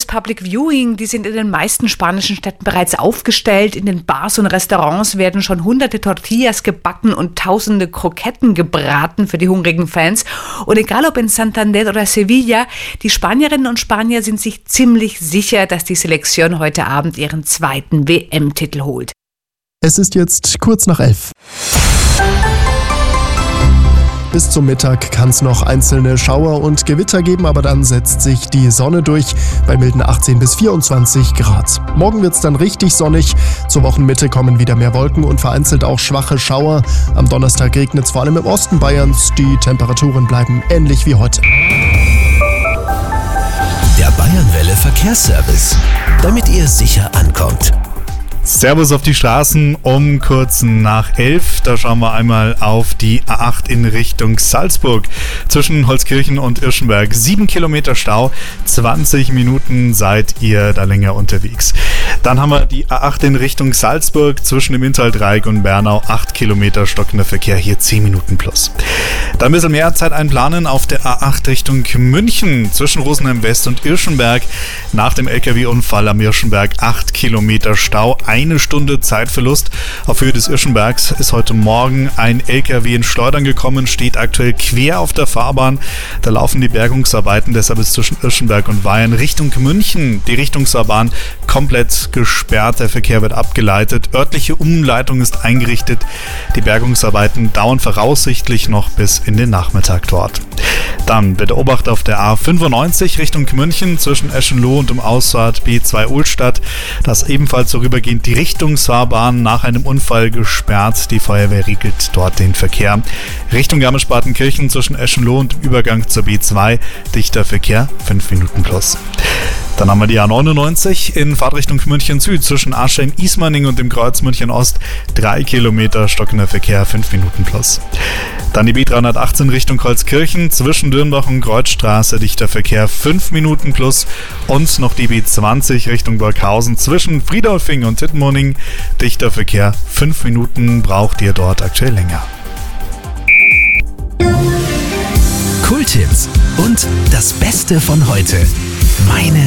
Public Viewing, die sind in den meisten spanischen Städten bereits aufgestellt. In den Bars und Restaurants werden schon hunderte Tortillas gebacken und tausende Kroketten gebraten für die hungrigen Fans. Und egal ob in Santander oder Sevilla, die Spanierinnen und Spanier sind sich ziemlich sicher, dass die Selektion heute Abend ihren zweiten WM-Titel holt. Es ist jetzt kurz nach 11. Bis zum Mittag kann es noch einzelne Schauer und Gewitter geben, aber dann setzt sich die Sonne durch bei milden 18 bis 24 Grad. Morgen wird es dann richtig sonnig. Zur Wochenmitte kommen wieder mehr Wolken und vereinzelt auch schwache Schauer. Am Donnerstag regnet es vor allem im Osten Bayerns. Die Temperaturen bleiben ähnlich wie heute. Der Bayernwelle Verkehrsservice, damit ihr sicher ankommt. Servus auf die Straßen um kurz nach 11. Da schauen wir einmal auf die A8 in Richtung Salzburg. Zwischen Holzkirchen und Irschenberg 7 Kilometer Stau, 20 Minuten seid ihr da länger unterwegs. Dann haben wir die A8 in Richtung Salzburg zwischen dem Inntal-Dreieck und Bernau, 8 Kilometer stockender Verkehr, hier 10 Minuten plus. Dann ein bisschen mehr Zeit einplanen auf der A8 Richtung München zwischen Rosenheim West und Irschenberg. Nach dem LKW-Unfall am Irschenberg 8 Kilometer Stau, 1 Stunde Zeitverlust. Auf Höhe des Irschenbergs ist heute Morgen ein LKW in Schleudern gekommen, steht aktuell quer auf der Fahrbahn. Da laufen die Bergungsarbeiten, deshalb ist zwischen Irschenberg und Weyern Richtung München die Richtungsfahrbahn komplett gesperrt. Der Verkehr wird abgeleitet. Örtliche Umleitung ist eingerichtet. Die Bergungsarbeiten dauern voraussichtlich noch bis in den Nachmittag dort. Dann bitte Obacht auf der A95 Richtung München zwischen Eschenloh und dem Ausfahrt B2 Ohlstadt. Das ist ebenfalls vorübergehend die Richtungsfahrbahn nach einem Unfall gesperrt. Die Feuerwehr riegelt dort den Verkehr. Richtung Garmisch-Partenkirchen zwischen Eschenloh und dem Übergang zur B2 dichter Verkehr, 5 Minuten plus. Dann haben wir die A99 in Fahrtrichtung München Süd zwischen Aschheim-Ismaning und dem Kreuz München Ost, 3 Kilometer stockender Verkehr, 5 Minuten plus. Dann die B318 Richtung Kreuzkirchen zwischen Dürnbach und Kreuzstraße, dichter Verkehr, 5 Minuten plus. Und noch die B20 Richtung Burghausen zwischen Friedolfing und Tittmoning, dichter Verkehr, 5 Minuten braucht ihr dort aktuell länger. Cool-Tipps und das Beste von heute. Meine